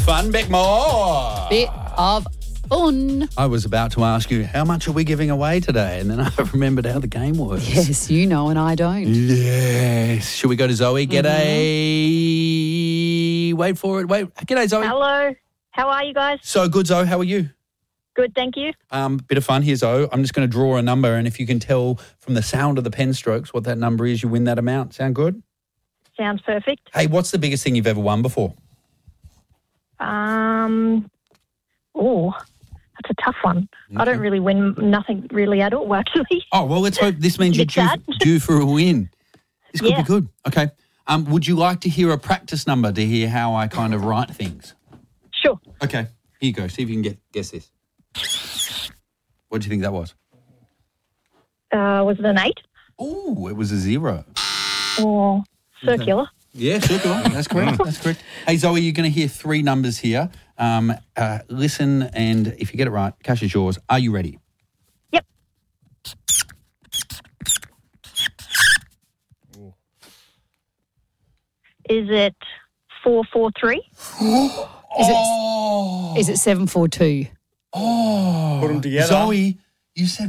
fun, Beckmore. Bit of fun. I was about to ask you, how much are we giving away today? And then I remembered how the game works. Yes, you know and I don't. Yes. Should we go to Zoe? G'day. Wait for it. Wait. G'day, Zoe. Hello. How are you guys? So good, Zoe. How are you? Good, thank you. Bit of fun here, Zoe. I'm just going to draw a number, and if you can tell from the sound of the pen strokes what that number is, you win that amount. Sound good? Sounds perfect. Hey, what's the biggest thing you've ever won before? That's a tough one. Okay. I don't really win nothing really at all, actually. Oh, well, let's hope this means you're due for a win. This could be good. Okay. Would you like to hear a practice number to hear how I kind of write things? Sure. Okay. Here you go. See if you can guess this. What do you think that was? Was it an 8? Oh, it was a 0. Or circular. Okay. Yeah, circular. That's correct. That's correct. Hey, Zoe, you're going to hear 3 numbers here. Listen, and if you get it right, cash is yours. Are you ready? Yep. Is it 443? Is it 742? Oh. Put them together. Zoe, you said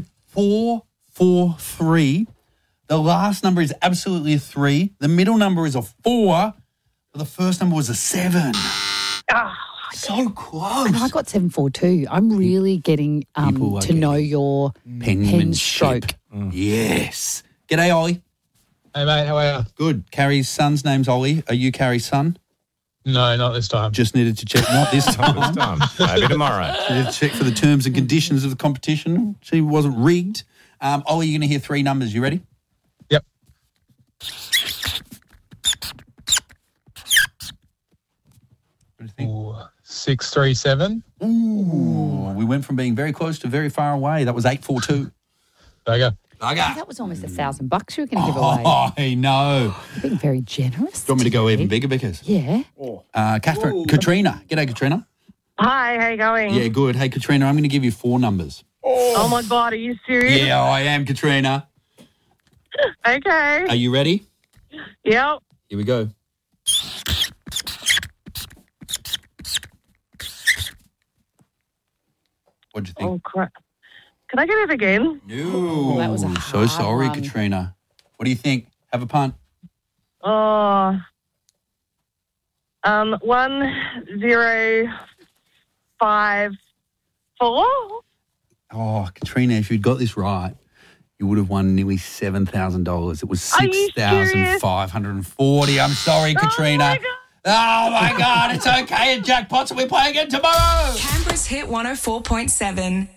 443. The last number is absolutely a 3. The middle number is a 4. But the first number was a 7. So close. And I got 742. I'm really getting to know your pen stroke. Yes. G'day, Ollie. Hey, mate, how are you? Good. Carrie's son's name's Ollie. Are you Carrie's son? No, not this time. Just needed to check. Not this time. Maybe tomorrow. Needed to check for the terms and conditions of the competition. See, it wasn't rigged. Ollie, you're going to hear 3 numbers. You ready? Yep. What do you think? Ooh, 637. Ooh, we went from being very close to very far away. That was 842. There you go. That was almost $1,000 you were going to give away. Oh, I know. You're being very generous. Do you want me to go even bigger, Bickers? Yeah. Katrina. G'day, Katrina. Hi, how you going? Yeah, good. Hey, Katrina, I'm going to give you 4 numbers. Oh my God, are you serious? Yeah, I am, Katrina. Okay. Are you ready? Yep. Here we go. What do you think? Oh, crap. Can I get it again? No. That was a So hard sorry, one. Katrina. What do you think? Have a punt. 1054. Oh, Katrina, if you'd got this right, you would have won nearly $7,000. It was Are you serious? $6,540. I'm sorry, Katrina. Oh, my God. It's okay. Jackpots, and we're playing again tomorrow. Canberra's Hit 104.7.